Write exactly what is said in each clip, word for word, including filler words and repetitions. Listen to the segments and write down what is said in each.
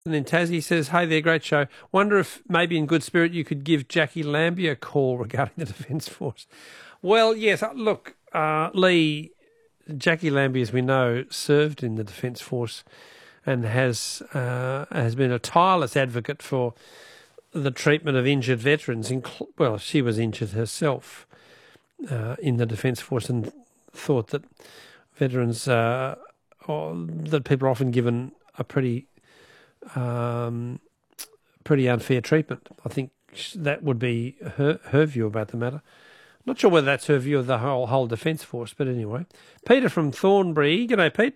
in Tassie says, hey there, great show. Wonder if maybe in good spirit you could give Jackie Lambie a call regarding the Defence Force. Well, yes, look, uh, Lee, Jackie Lambie, as we know, served in the Defence Force and has uh, has been a tireless advocate for the treatment of injured veterans. Well, she was injured herself uh, in the Defence Force and thought that veterans, uh, or that people are often given a pretty, um, pretty unfair treatment. I think that would be her her view about the matter. Not sure whether that's her view of the whole whole Defence Force, but anyway. Peter from Thornbury. G'day, Pete.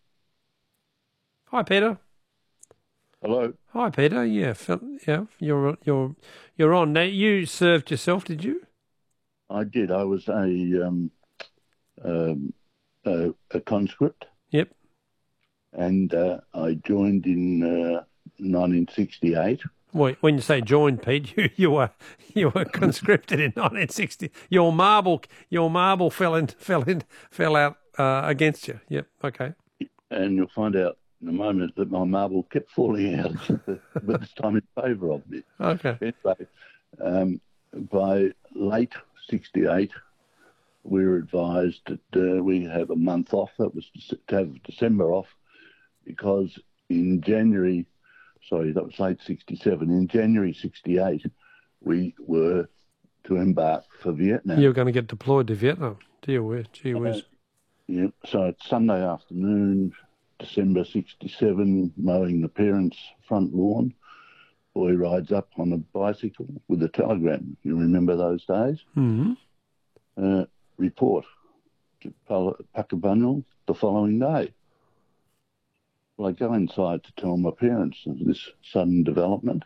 Hi, Peter. Hello. Hi, Peter. Yeah, yeah, you're you're you're on now. You served yourself, did you? I did. I was a um, um, a, a conscript. Yep. And uh, I joined in uh, nineteen sixty-eight. Wait, when you say joined, Pete, you you were you were conscripted in nineteen sixty. Your marble your marble fell in fell in fell out uh, against you. Yep. Okay. And you'll find out in a moment that my marble kept falling out, but this time in favour of me. Okay. Anyway, um, by late sixty-eight, we were advised that uh, we have a month off. That was to have December off, because in January, sorry, that was late sixty-seven. In January sixty-eight, we were to embark for Vietnam. You were going to get deployed to Vietnam. Gee whiz. Gee whiz. Uh, yeah. So it's Sunday afternoon, December sixty-seven, mowing the parents' front lawn. Boy rides up on a bicycle with a telegram. You remember those days? Mm-hmm. Uh, report to Puckabunyal the following day. Well, I go inside to tell my parents of this sudden development.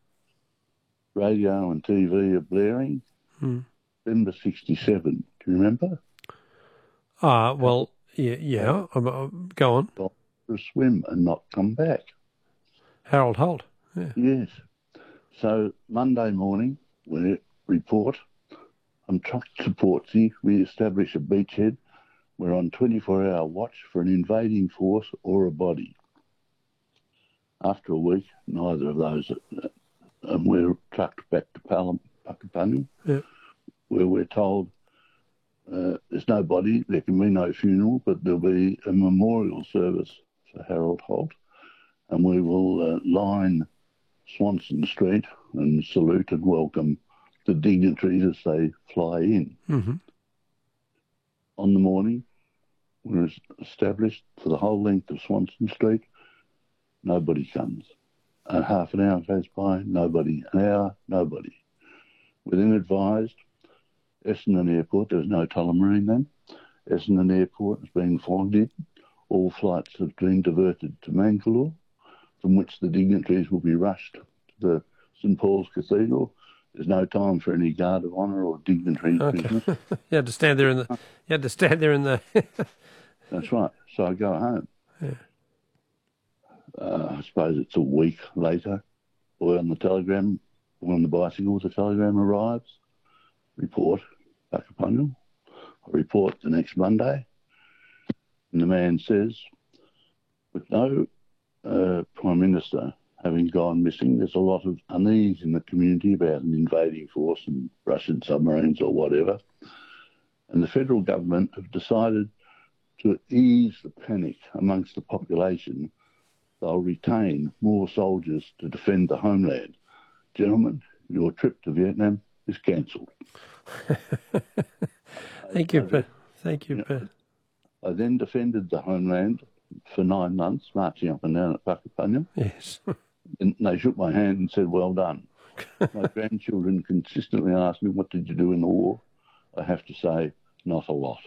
Radio and T V are blaring. Mm. December sixty-seven. Do you remember? Ah, uh, well, yeah, yeah. Um, uh, go on. To a swim and not come back. Harold Holt. Yeah. Yes. So Monday morning, we report. I'm trucked to Portsea. We establish a beachhead. We're on twenty-four hour watch for an invading force or a body. After a week, neither of those, uh, and we're trucked back to Puckabunyal, yeah. where we're told uh, there's no body, there can be no funeral, but there'll be a memorial service for Harold Holt, and we will uh, line Swanston Street and salute and welcome the dignitaries as they fly in. Mm-hmm. On the morning, we're established for the whole length of Swanston Street. Nobody comes. And half an hour goes by, nobody. An hour, nobody. We're then advised, Essendon Airport, there was no Tullamarine then, Essendon Airport has been fogged in. All flights have been diverted to Mangalore, from which the dignitaries will be rushed to the St Paul's Cathedral. There's no time for any guard of honour or dignitary okay. business. You had to stand there in the. You had to stand there in the. That's right. So I go home. Yeah. Uh, I suppose it's a week later. Boy on the telegram, boy on the bicycle, the telegram arrives. Report, Puckabunyal. I report the next Monday. And the man says, with no uh, Prime Minister having gone missing, there's a lot of unease in the community about an invading force and Russian submarines or whatever. And the federal government have decided to ease the panic amongst the population. They'll retain more soldiers to defend the homeland. Gentlemen, your trip to Vietnam is cancelled. Thank you, Pete. Thank you, Pete. I then defended the homeland for nine months, marching up and down at Puckabunyal. Yes. And they shook my hand and said, well done. My grandchildren consistently ask me, what did you do in the war? I have to say, not a lot.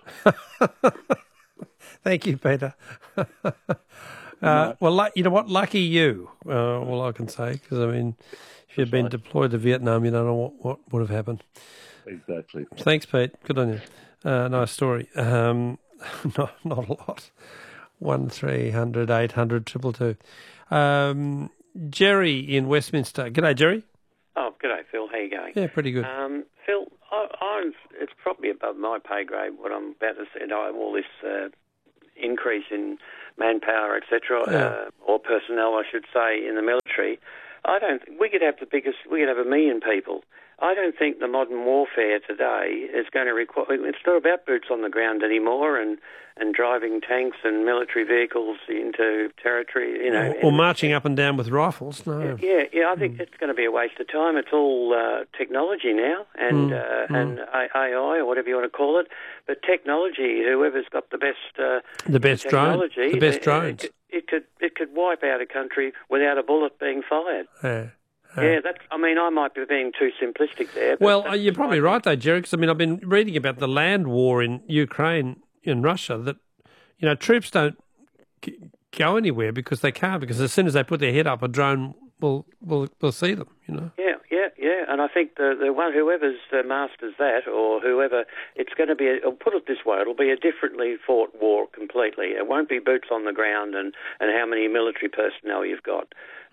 Thank you, Peter. Uh, well, you know what? Lucky you. Uh, all I can say, because I mean, if you'd been deployed to Vietnam, you don't know what, what would have happened. Exactly. Thanks, Pete. Good on you. Uh, nice story. Um, not not a lot. One three hundred eight hundred triple two. Um, Jerry in Westminster. G'day, Jerry. Oh, g'day, Phil. How you going? Yeah, pretty good. Um, Phil, I, I'm. It's probably above my pay grade what I'm about to say. I have all this uh, increase in manpower, et cetera, Yeah. uh, or personnel, I should say, in the military. I don't. We could have the biggest. We could have a million people. I don't think the modern warfare today is going to require. It's not about boots on the ground anymore, and, and driving tanks and military vehicles into territory. You know, Or, or marching up and down with rifles. No. yeah, yeah. I think it's going to be a waste of time. It's all uh, technology now, and Mm, uh, mm. and A I or whatever you want to call it. But technology, whoever's got the best uh, The best drone. technology, The best it- drones. It, it could it could wipe out a country without a bullet being fired. Yeah. Yeah, that's. I mean, I might be being too simplistic there. But Well, that's you're probably my- right, though, Jerry, because I mean, I've been reading about the land war in Ukraine, in Russia, that, you know, troops don't g- go anywhere because they can't, because as soon as they put their head up, a drone will will, will see them, you know. Yeah, yeah, yeah. And I think the the one whoever's uh, masters that, or whoever, it's going to be. A, I'll put it this way: it'll be a differently fought war completely. It won't be boots on the ground and and how many military personnel you've got.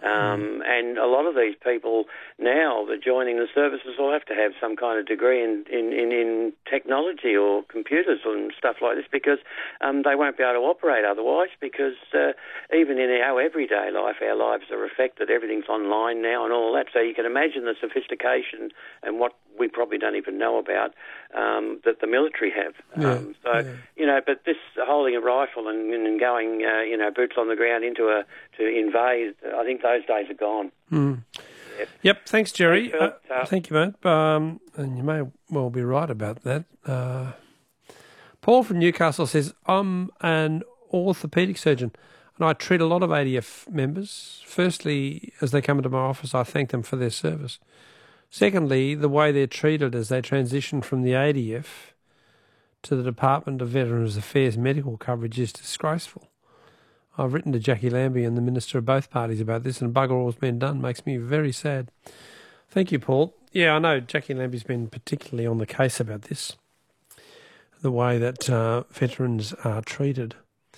Um, and a lot of these people now that are joining the services will have to have some kind of degree in, in, in, in technology or computers and stuff like this, because um, they won't be able to operate otherwise, because uh, even in our everyday life, our lives are affected. Everything's online now and all that. So you can imagine the sophistication and what we probably don't even know about um, that the military have. Yeah, um, so, yeah. you know, but this holding a rifle and, and going, uh, you know, boots on the ground into a, to invade, I think those days are gone. Mm. Yep. Yep, thanks, Jerry. Thanks, Phil. Uh, thank you, mate. Um, and you may well be right about that. Uh, Paul from Newcastle says, I'm an orthopaedic surgeon and I treat a lot of A D F members. Firstly, as they come into my office, I thank them for their service. Secondly, the way they're treated as they transition from the A D F to the Department of Veterans Affairs medical coverage is disgraceful. I've written to Jackie Lambie and the Minister of both parties about this, and bugger all's been done. Makes me very sad. Thank you, Paul. Yeah, I know Jackie Lambie's been particularly on the case about this, the way that uh, veterans are treated.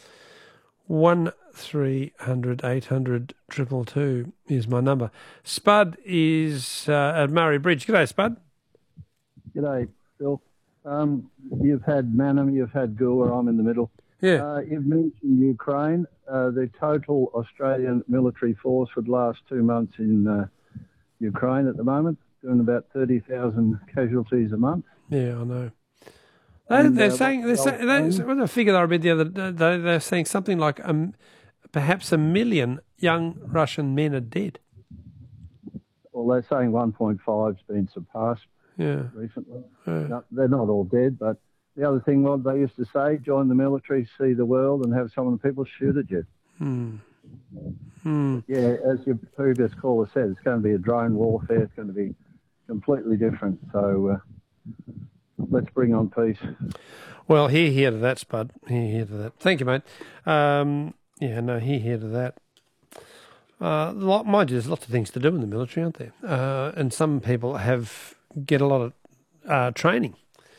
One three hundred eight hundred triple two is my number. Spud is uh, at Murray Bridge. G'day, Spud. G'day, Phil. Um, you've had Manham, you've had Goa, I'm in the middle. Yeah. Uh, you've mentioned Ukraine. Uh, the total Australian military force for the last two months in uh, Ukraine at the moment, doing about thirty thousand casualties a month. Yeah, I know. They, And, they're uh, saying, they're what's saying, the they, outcome? what the figure I read the other day, they- they're saying something like um, perhaps a million young Russian men are dead. Well, they're saying one point five's been surpassed Yeah. recently. Yeah. No, they're not all dead, but the other thing, what they used to say, join the military, see the world, and have some of the people shoot at you. Hmm. Hmm. Yeah, as your previous caller said, it's going to be a drone warfare. It's going to be completely different. So uh, let's bring on peace. Well, hear, hear to that, Spud. Hear, hear to that. Thank you, mate. Um, yeah, no, hear, hear to that. Uh, lot, mind you, there's lots of things to do in the military, aren't there? Uh, and some people have get a lot of uh, training.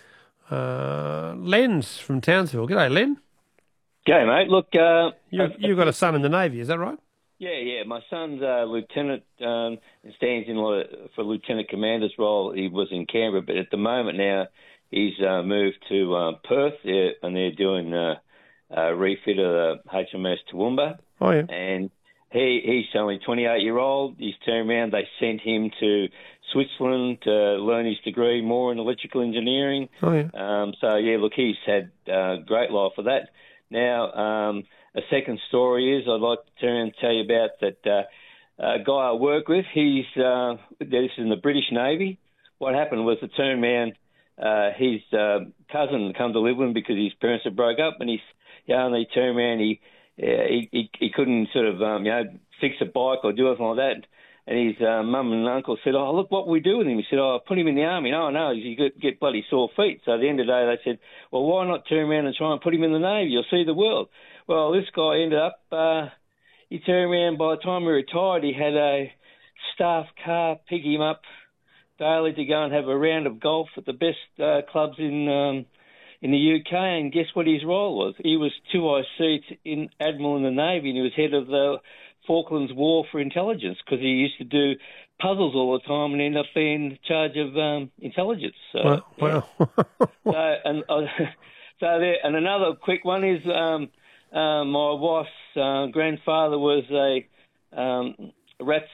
Uh, Len's from Townsville. G'day, Len. G'day, mate. Look, uh, You, you've got a son in the Navy, is that right? yeah, yeah. My son's a lieutenant um, and stands in like, for lieutenant commander's role. He was in Canberra, but at the moment now he's uh, moved to um, Perth, there, and they're doing uh, a refit of the H M S Toowoomba. Oh, yeah. And he he's only twenty-eight year old. He's turned around. They sent him to Switzerland to learn his degree more in electrical engineering. Oh, yeah. Um, so yeah, look, he's had uh, great life for that. Now, um, a second story is I'd like to turn and tell you about that uh, a guy I work with. He's uh, this is in the British Navy. What happened was the turn man, uh, his uh, cousin come to live with him because his parents had broke up, and he's you know, and they turned around. He uh, he, he he couldn't sort of um, you know fix a bike or do anything like that. And his uh, mum and uncle said, "Oh, look what we do with him." He said, "Oh, put him in the army." "No, no, you get, get bloody sore feet." So at the end of the day, they said, "Well, why not turn around and try and put him in the Navy? You'll see the world." Well, this guy ended up, uh, he turned around, by the time he retired, he had a staff car pick him up daily to go and have a round of golf at the best uh, clubs in um, in the U K. And guess what his role was? He was two I seats in Admiral in the Navy, and he was head of the Falklands War for Intelligence, because he used to do puzzles all the time and end up being in charge of um, intelligence. So, Well, yeah. well. so and uh, so there, and another quick one is um, uh, my wife's uh, grandfather was a um, Rats,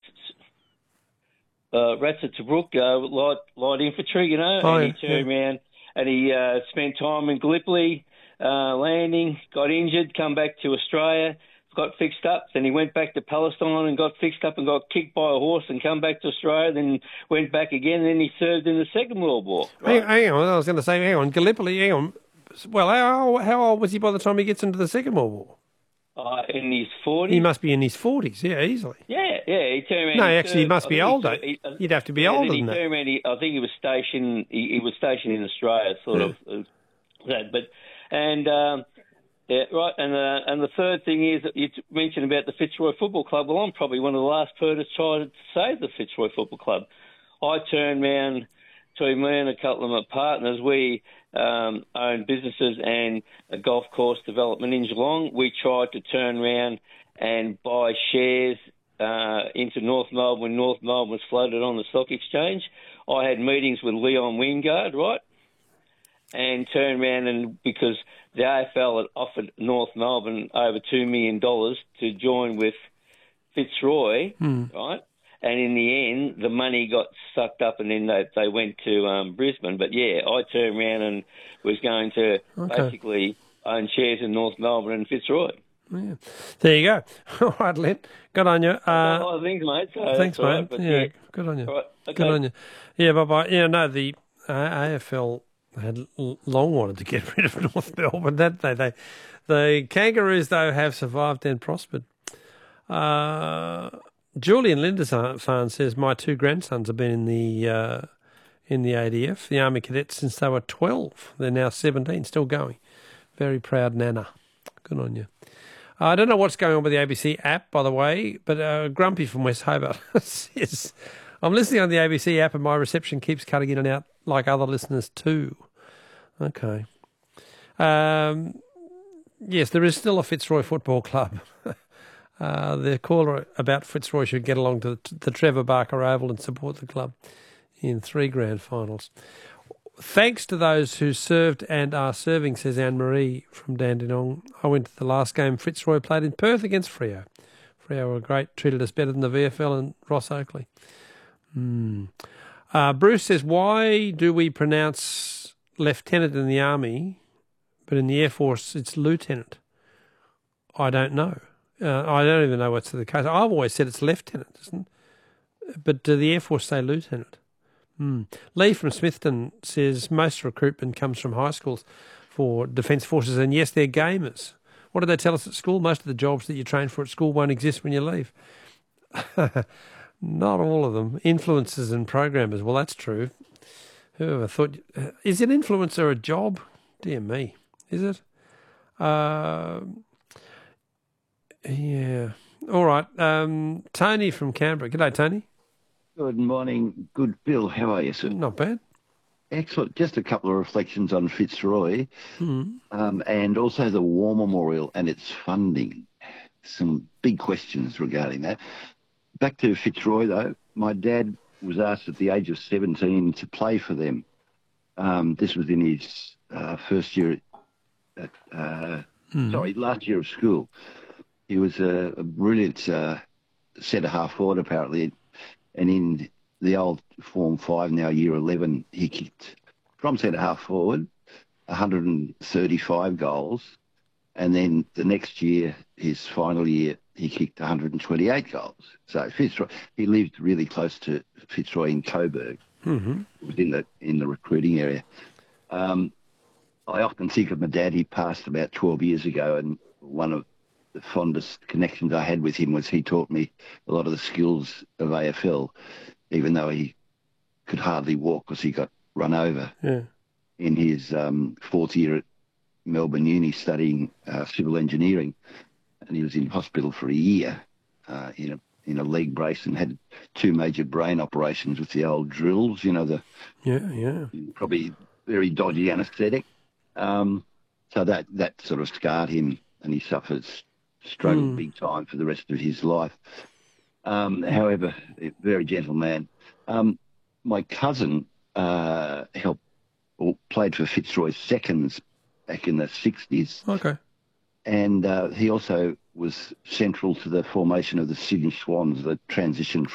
uh, Rats at Tobruk, uh, light, light infantry, you know, Oh, and yeah, he turned yeah. around and he uh, spent time in Gallipoli, uh, landing, got injured, come back to Australia, got fixed up, then he went back to Palestine and got fixed up and got kicked by a horse and come back to Australia, then went back again, and then he served in the Second World War. Right? Hang, hang on, I was going to say, hang on, Gallipoli, hang on. Well, how, how old was he by the time he gets into the Second World War? Uh, in his forties. He must be in his forties, yeah, easily. Yeah, yeah. He turned around. No, he actually, he served- must I be think he older. served- he- uh, You'd have to be yeah, older then he than that. turned around, he, I think he was stationed. He, he was stationed in Australia, sort Yeah. of. Uh, that, but and um, yeah, right. And uh, and the third thing is that you t- mentioned about the Fitzroy Football Club. Well, I'm probably one of the last people to try to save the Fitzroy Football Club. I turned around to me and a couple of my partners. We um, own businesses and a golf course development in Geelong. We tried to turn around and buy shares uh, into North Melbourne when North Melbourne was floated on the stock exchange. I had meetings with Leon Wingard, right, and turned around and because the A F L had offered North Melbourne over two million dollars to join with Fitzroy, right, and in the end, the money got sucked up and then they, they went to um, Brisbane. But, yeah, I turned around and was going to Okay. basically own shares in North Melbourne and Fitzroy. Yeah. There you go. All right, Len. Good on you. a Uh, lot of things, mate. So thanks, that's all mate. right, but, yeah, good on you. All right, Good okay. on you. Yeah, bye-bye. Yeah, no, the uh, A F L had l- long wanted to get rid of North Melbourne. That they, they, the Kangaroos, though, have survived and prospered. Uh, Julian Lindisfarne says, my two grandsons have been in the uh, in the A D F, the Army Cadets, since they were twelve. They're now seventeen, still going. Very proud Nana. Good on you. I don't know what's going on with the A B C app, by the way, but uh, Grumpy from West Hobart says, I'm listening on the A B C app and my reception keeps cutting in and out like other listeners too. Okay. Um, yes, there is still a Fitzroy Football Club. Uh, the caller about Fitzroy should get along to the, the Trevor Barker Oval and support the club in three grand finals. Thanks to those who served and are serving, says Anne-Marie from Dandenong. I went to the last game Fitzroy played in Perth against Freo. Freo were great, treated us better than the V F L and Ross Oakley. Hmm. Uh, Bruce says, why do we pronounce lieutenant in the Army, but in the Air Force it's lieutenant? I don't know. Uh, I don't even know what's the case. I've always said it's lieutenant, isn't it? But do the Air Force say lieutenant? Hmm. Lee from Smithton says most recruitment comes from high schools for Defence Forces, and yes, they're gamers. What did they tell us at school? Most of the jobs that you train for at school won't exist when you leave. Not all of them. Influencers and programmers. Well, that's true. Whoever thought... Uh, is an influencer a job? Dear me. Is it? Uh... Yeah. All right. Um, Tony from Canberra. G'day, Tony. Good morning. Good, Bill. How are you, sir? Not bad. Excellent. Just a couple of reflections on Fitzroy Mm. um, and also the War Memorial and its funding. Some big questions regarding that. Back to Fitzroy, though. My dad was asked at the age of seventeen to play for them. Um, this was in his uh, first year at, uh, Mm. sorry, last year of school. He was a, a brilliant uh, centre-half forward, apparently. And in the old Form five, now year eleven, he kicked from centre-half forward one hundred thirty-five goals. And then the next year, his final year, he kicked one hundred twenty-eight goals. So Fitzroy, he lived really close to Fitzroy in Coburg. Mm-hmm. It was in the, in the recruiting area. Um, I often think of my dad. He passed about twelve years ago, and one of the fondest connections I had with him was he taught me a lot of the skills of A F L, even though he could hardly walk because he got run over Yeah. in his um, fourth year at Melbourne Uni studying uh, civil engineering. And he was in hospital for a year uh, in a in a leg brace and had two major brain operations with the old drills, you know, the Yeah, yeah. probably very dodgy anaesthetic. Um, so that, that sort of scarred him, and he suffers struggled Mm. big time for the rest of his life. Um, however, a very gentle man. Um, my cousin uh, helped or played for Fitzroy Seconds back in the sixties, Okay. and uh, he also was central to the formation of the Sydney Swans, the transition